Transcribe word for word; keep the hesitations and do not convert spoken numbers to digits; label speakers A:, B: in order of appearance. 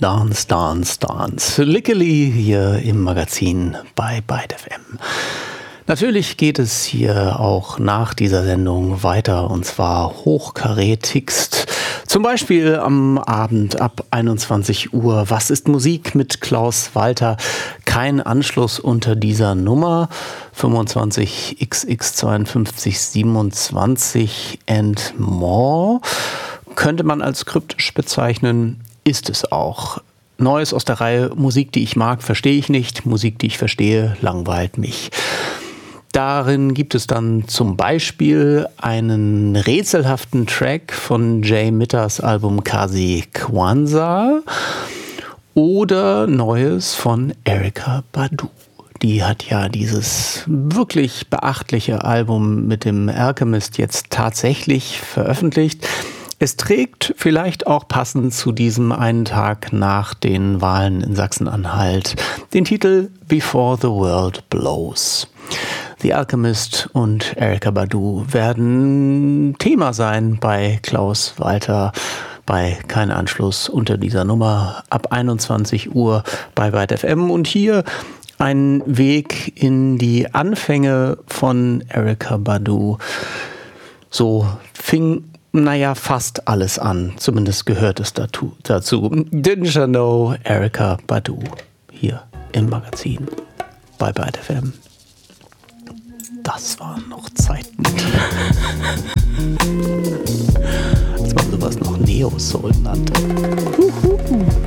A: Dance, Dance, Dance. Lickeli hier im Magazin bei Byte F M. Natürlich geht es hier auch nach dieser Sendung weiter, und zwar hochkarätigst. Zum Beispiel am Abend ab einundzwanzig Uhr. Was ist Musik mit Klaus Walter? Kein Anschluss unter dieser Nummer. fünfundzwanzig X X zweiundfünfzig siebenundzwanzig and more. Könnte man als kryptisch bezeichnen, ist es auch. Neues aus der Reihe Musik, die ich mag, verstehe ich nicht. Musik, die ich verstehe, langweilt mich. Darin gibt es dann zum Beispiel einen rätselhaften Track von Jay Mitters Album Kazi Kwanzaa oder Neues von Erykah Badu. Die hat ja dieses wirklich beachtliche Album mit dem Alchemist jetzt tatsächlich veröffentlicht. Es trägt vielleicht auch passend zu diesem einen Tag nach den Wahlen in Sachsen-Anhalt den Titel Before the World Blows. The Alchemist und Erykah Badu werden Thema sein bei Klaus Walter bei Kein Anschluss unter dieser Nummer ab einundzwanzig Uhr bei Byte F M. Und hier ein Weg in die Anfänge von Erykah Badu. So fing, naja, fast alles an. Zumindest gehört es dazu. dazu. Didn't you know Erykah Badu hier im Magazin bei Byte F M. Das waren noch Zeiten. Als man sowas noch Neo-Soul nannte.